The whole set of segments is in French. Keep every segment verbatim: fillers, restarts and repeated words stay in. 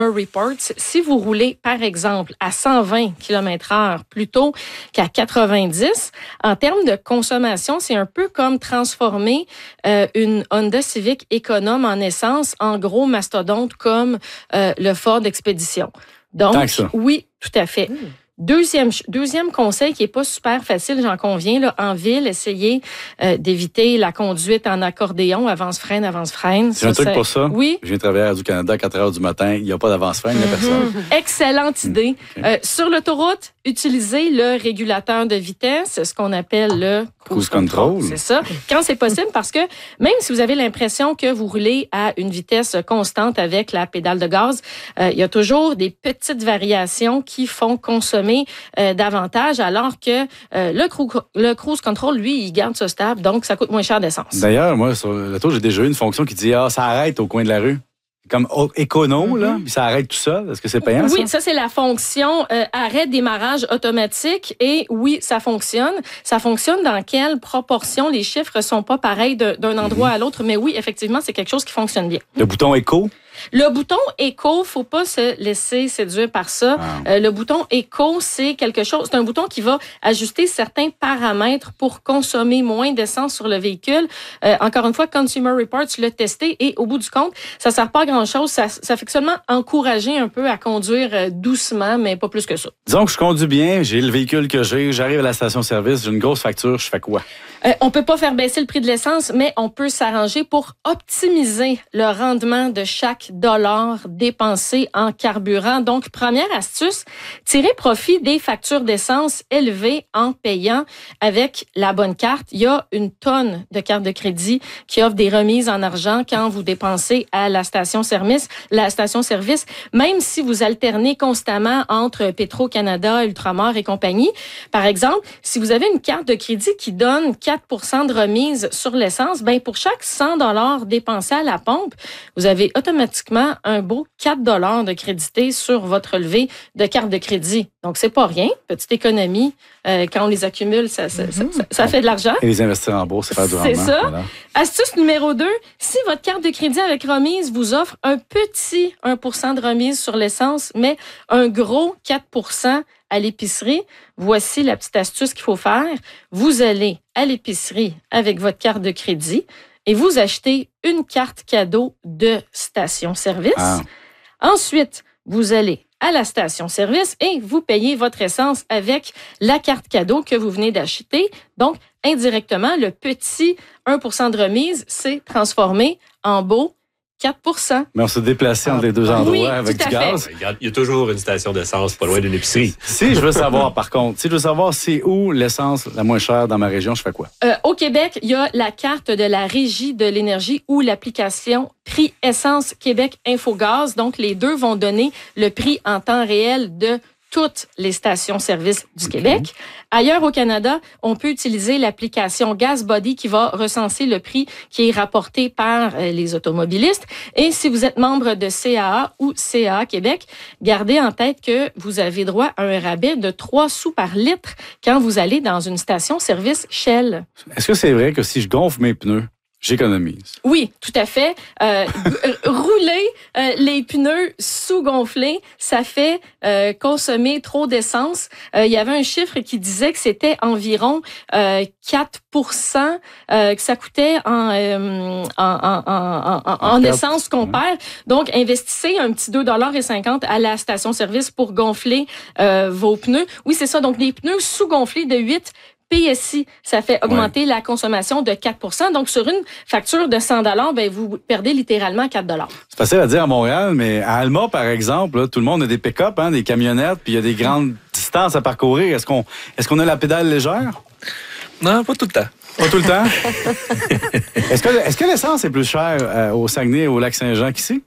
Reports, si vous roulez, par exemple, à cent vingt kilomètres heure plutôt qu'à quatre-vingt-dix, en termes de consommation, c'est un peu comme transformer euh, une Honda Civic économe en essence en gros mastodonte comme euh, le Ford Expedition. Donc, oui, tout à fait. Mmh. Deuxième, deuxième conseil qui est pas super facile, j'en conviens, là, en ville, essayez euh, d'éviter la conduite en accordéon, avance-freine, avance-freine. C'est un truc pour ça? Oui. Je viens travailler à Radio-Canada à quatre heures du matin, il n'y a pas d'avance-freine, il n'y a personne. Excellente idée. Okay. Euh, sur l'autoroute, utilisez le régulateur de vitesse, ce qu'on appelle le cruise, cruise control. control. C'est ça. Quand c'est possible, parce que même si vous avez l'impression que vous roulez à une vitesse constante avec la pédale de gaz, euh, il y a toujours des petites variations qui font consommer Euh, davantage, alors que euh, le, cru- le cruise control, lui, il garde ça stable, donc ça coûte moins cher d'essence. D'ailleurs, moi, sur l'auto, j'ai déjà eu une fonction qui dit « Ah, ça arrête au coin de la rue ». Comme écono, mm-hmm. là, puis ça arrête tout ça. Est-ce que c'est payant, oui, ça? ça, c'est la fonction euh, arrêt-démarrage automatique. Et oui, ça fonctionne. Ça fonctionne dans quelle proportion? Les chiffres sont pas pareils de, d'un endroit mm-hmm. à l'autre, mais oui, effectivement, c'est quelque chose qui fonctionne bien. Le bouton éco? Le bouton éco, faut pas se laisser séduire par ça. Ah. Euh, le bouton éco, c'est quelque chose, c'est un bouton qui va ajuster certains paramètres pour consommer moins d'essence sur le véhicule. Euh, encore une fois, Consumer Reports l'a testé et au bout du compte, ça sert pas à grand chose. Ça, ça fait que seulement encourager un peu à conduire euh, doucement, mais pas plus que ça. Disons que je conduis bien, j'ai le véhicule que j'ai, j'arrive à la station-service, j'ai une grosse facture, je fais quoi? Euh, on peut pas faire baisser le prix de l'essence, mais on peut s'arranger pour optimiser le rendement de chaque dollar dépensé en carburant. Donc, première astuce, tirer profit des factures d'essence élevées en payant avec la bonne carte. Il y a une tonne de cartes de crédit qui offrent des remises en argent quand vous dépensez à la station-service. La station-service, même si vous alternez constamment entre Petro-Canada, Ultramar et compagnie. Par exemple, si vous avez une carte de crédit qui donne quatre pour cent de remise sur l'essence, ben pour chaque cent dollars dépensés à la pompe, vous avez automatiquement un beau quatre dollars de crédité sur votre relevé de carte de crédit. Donc, c'est pas rien. Petite économie. Euh, quand on les accumule, ça, ça, mm-hmm. ça, ça fait de l'argent. Et les investir en bourse, c'est faire du rendement. C'est ça. Voilà. Astuce numéro deux, si votre carte de crédit avec remise vous offre un petit un pour cent de remise sur l'essence, mais un gros quatre pour cent à l'épicerie, voici la petite astuce qu'il faut faire. Vous allez à l'épicerie avec votre carte de crédit et vous achetez une carte cadeau de station-service. Ah. Ensuite, vous allez à la station-service et vous payez votre essence avec la carte cadeau que vous venez d'acheter. Donc, indirectement, le petit un pour cent de remise s'est transformé en beau quatre pour cent. Mais on s'est déplacé entre les deux endroits oui, avec du gaz. Il y a toujours une station d'essence pas loin d'une épicerie. Si je veux savoir, par contre, si je veux savoir c'est où l'essence la moins chère dans ma région, je fais quoi? Euh, au Québec, il y a la carte de la Régie de l'énergie ou l'application Prix Essence Québec Infogaz. Donc, les deux vont donner le prix en temps réel de toutes les stations-service du okay. Québec. Ailleurs au Canada, on peut utiliser l'application GasBuddy qui va recenser le prix qui est rapporté par euh, les automobilistes. Et si vous êtes membre de C A A ou C A A Québec, gardez en tête que vous avez droit à un rabais de trois sous par litre quand vous allez dans une station-service Shell. Est-ce que c'est vrai que si je gonfle mes pneus, j'économise? Oui, tout à fait. Euh, rouler euh, les pneus sous-gonflés, ça fait euh, consommer trop d'essence. Euh, il y avait un chiffre qui disait que c'était environ euh, quatre pour cent euh, que ça coûtait en, euh, en, en, en, en, en essence qu'on mmh. perd. Donc, investissez un petit deux dollars cinquante à la station-service pour gonfler euh, vos pneus. Oui, c'est ça. Donc, les pneus sous-gonflés de huit P S I, ça fait augmenter ouais. la consommation de quatre pour cent. Donc, sur une facture de cent dollars, ben, vous perdez littéralement quatre dollars. C'est facile à dire à Montréal, mais à Alma, par exemple, là, tout le monde a des pick-up, hein, des camionnettes, puis il y a des grandes distances à parcourir. Est-ce qu'on, est-ce qu'on a la pédale légère? Non, pas tout le temps. Pas tout le temps? est-ce que, est-ce que l'essence est plus chère euh, au Saguenay et au Lac-Saint-Jean qu'ici?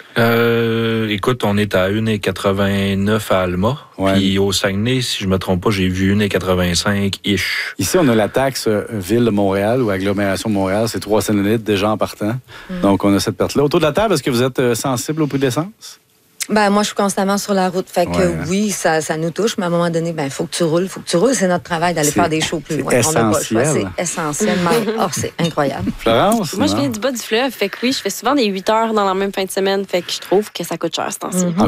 Euh, écoute, on est à un virgule quatre-vingt-neuf à Alma. Ouais. Puis au Saguenay, si je me trompe pas, j'ai vu un virgule quatre-vingt-cinq-ish. Ici, on a la taxe euh, Ville de Montréal ou Agglomération de Montréal. C'est trois cents litres déjà en partant. Mm. Donc, on a cette perte-là. Autour de la table, est-ce que vous êtes euh, sensible au prix de l'essence? Ben, moi, je suis constamment sur la route. Fait que Ouais. oui, ça, ça nous touche, mais à un moment donné, ben, il faut que tu roules. Il faut que tu roules. C'est notre travail d'aller C'est- faire des shows plus c'est loin. On n'a pas le choix. essentiel. C'est essentiel. Mais, oh, c'est incroyable. Florence? Moi, je non? viens du bas du fleuve. Fait que oui, je fais souvent des huit heures dans la même fin de semaine. Fait que je trouve que ça coûte cher, ce temps-ci. Mm-hmm.